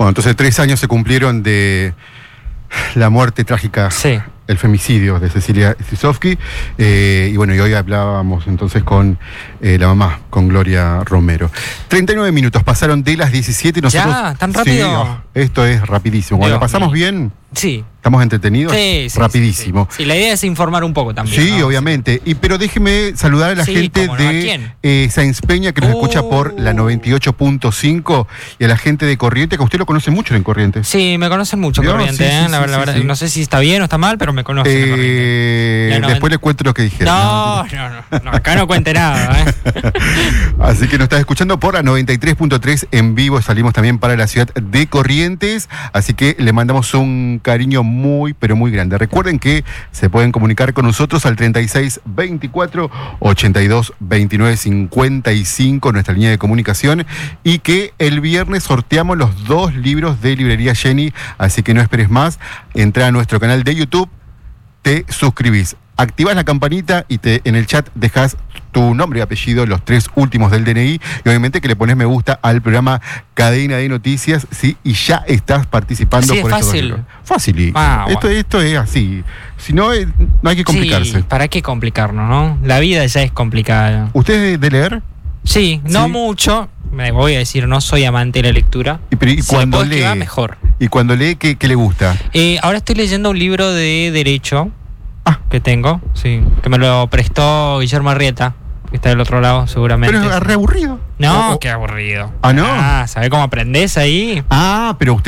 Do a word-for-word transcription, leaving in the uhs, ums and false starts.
Bueno, entonces tres años se cumplieron de la muerte trágica, sí. el femicidio de Cecilia Strisovsky. Eh, y bueno, y hoy hablábamos entonces con eh, la mamá, con Gloria Romero. treinta y nueve minutos pasaron de las diecisiete. Nosotros, ¿Ya? ¿Tan rápido? Sí, oh, esto es rapidísimo. Cuando Dios lo pasamos mío. bien, Sí. estamos entretenidos, Sí, sí, rapidísimo. Sí, sí. Sí, la idea es informar un poco también. Sí, ¿no? obviamente. Y, pero déjeme saludar a la Sí, gente cómo no, ¿a de quién? eh, Sáenz Peña, que nos Uh. escucha por la noventa y ocho punto cinco, y a la gente de Corrientes, que usted lo conoce mucho en Corrientes. Sí, me conocen mucho ¿Vio? Corrientes, Sí, ¿eh? sí, la, sí, la sí, verdad, sí. no sé si está bien o está mal, pero me conocen en Corrientes. Eh, La noven- después le cuento lo que dijeron. No, no, no, no, acá no cuente nada, ¿eh? Así que nos estás escuchando por la noventa y tres punto tres en vivo. Salimos también para la ciudad de Corrientes. Así que le mandamos un cariño muy, pero muy grande. Recuerden que se pueden comunicar con nosotros al treinta y seis veinticuatro ochenta y dos veintinueve cincuenta y cinco, nuestra línea de comunicación. Y que el viernes sorteamos los dos libros de Librería Jenny. Así que no esperes más. Entra a nuestro canal de YouTube, te suscribís, activás la campanita y te en el chat dejas tu nombre y apellido, los tres últimos del D N I, y obviamente que le pones me gusta al programa Cadena de Noticias, sí, y ya estás participando. Así es por estos fácil. dos libros. Fácil. Ah, esto, bueno. esto es así. Si no, eh, no hay que complicarse. Sí, ¿para qué complicarnos, no? La vida ya es complicada. ¿Usted es de, de leer? Sí, no Sí. mucho. Me voy a decir, no soy amante de la lectura. Y, pero, y Si cuando puedo esquivar, lee, mejor. y cuando lee, ¿qué, qué le gusta? Eh, ahora estoy leyendo un libro de Derecho Ah. que tengo, sí, que me lo prestó Guillermo Arrieta, que está del otro lado, seguramente. Pero es re aburrido. No, O- o- qué aburrido. Ah, ¿no? Ah, ¿sabés cómo aprendés ahí? Ah, pero usted